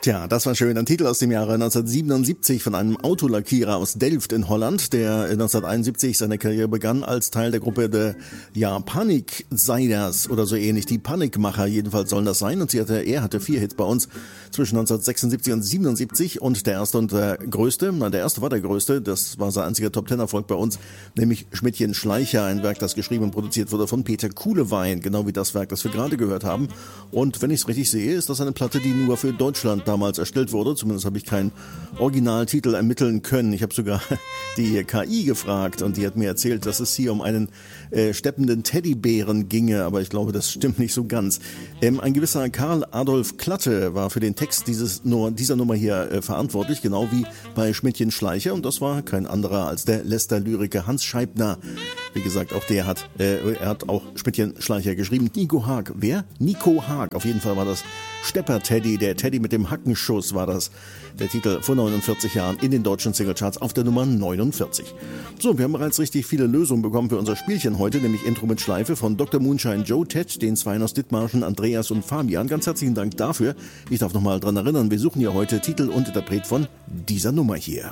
Tja, das war schön. Ein Titel aus dem Jahre 1977 von einem Autolackierer aus Delft in Holland, der 1971 seine Karriere begann als Teil der Gruppe der Paniksiders oder so ähnlich. Die Panikmacher jedenfalls sollen das sein. Und er hatte 4 Hits bei uns zwischen 1976 und 77. Und der erste und der größte, der erste war der größte, das war sein einziger Top-10-Erfolg bei uns, nämlich Schmidtchen Schleicher, ein Werk, das geschrieben und produziert wurde von Peter Kuhlewein, genau wie das Werk, das wir gerade gehört haben. Und wenn ich es richtig sehe, ist das eine Platte, die nur für Deutschland damals erstellt wurde. Zumindest habe ich keinen Originaltitel ermitteln können. Ich habe sogar die KI gefragt und die hat mir erzählt, dass es hier um einen steppenden Teddybären ginge, aber ich glaube, das stimmt nicht so ganz. Ein gewisser Karl Adolf Klatte war für den Text dieser Nummer hier verantwortlich, genau wie bei Schmidtchen Schleicher, und das war kein anderer als der Lester-Lyriker Hans Scheibner. Wie gesagt, auch er hat auch Schmidtchen Schleicher geschrieben. Nico Haag. Wer? Nico Haag. Auf jeden Fall war das Stepper-Teddy, der Teddy mit dem Hackenschuss war das. Der Titel vor 49 Jahren in den deutschen Singlecharts auf der Nummer 49. So, wir haben bereits richtig viele Lösungen bekommen für unser Spielchen heute, nämlich Intro mit Schleife von Dr. Moonshine Joe, Ted, den Zweien aus Dithmarschen, Andreas und Fabian. Ganz herzlichen Dank dafür. Ich darf nochmal dran erinnern, wir suchen ja heute Titel und Interpret von dieser Nummer hier.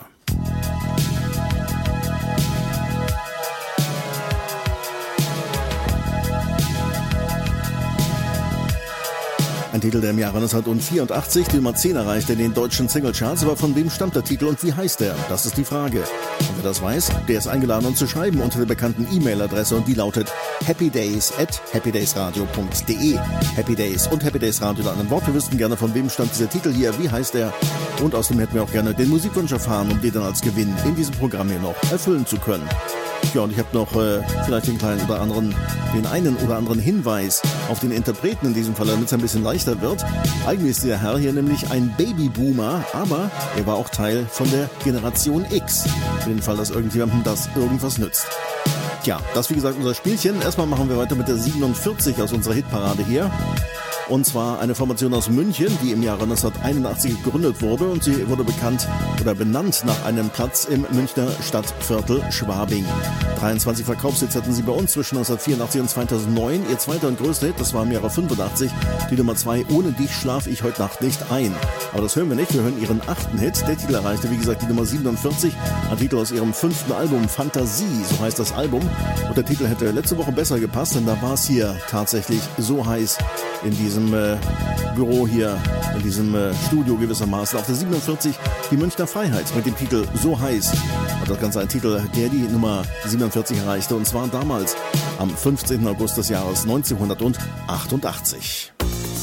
Ein Titel, der im Jahre 1984 die Nummer 10 erreichte in den deutschen Singlecharts. Aber von wem stammt der Titel und wie heißt er? Das ist die Frage. Und wer das weiß, der ist eingeladen, uns zu schreiben unter der bekannten E-Mail-Adresse, und die lautet happydays@happydaysradio.de. Happy Days und Happy Days Radio in einem Wort. Wir wüssten gerne, von wem stammt dieser Titel hier, wie heißt er? Und außerdem hätten wir auch gerne den Musikwunsch erfahren, um den dann als Gewinn in diesem Programm hier noch erfüllen zu können. Ja, und ich habe noch vielleicht den einen oder anderen Hinweis auf den Interpreten in diesem Fall, damit es ein bisschen leichter wird. Eigentlich ist der Herr hier nämlich ein Babyboomer, aber er war auch Teil von der Generation X. Für den Fall, dass irgendjemandem das irgendwas nützt. Tja, das wie gesagt unser Spielchen. Erstmal machen wir weiter mit der 47 aus unserer Hitparade hier. Und zwar eine Formation aus München, die im Jahre 1981 gegründet wurde, und sie wurde benannt nach einem Platz im Münchner Stadtviertel Schwabing. 23 Verkaufshits hatten sie bei uns zwischen 1984 und 2009. Ihr zweiter und größter Hit, das war im Jahre 85, die Nummer 2, Ohne dich schlaf ich heute Nacht nicht ein. Aber das hören wir nicht, wir hören ihren 8. Hit. Der Titel erreichte, wie gesagt, die Nummer 47, ein Titel aus ihrem 5. Album, Fantasie, so heißt das Album. Und der Titel hätte letzte Woche besser gepasst, denn da war es hier tatsächlich so heiß in diesem Büro hier, in diesem Studio gewissermaßen. Auf der 47 die Münchner Freiheit mit dem Titel So heiß. Und das Ganze ein Titel, der die Nummer 47 erreichte, und zwar damals am 15. August des Jahres 1988.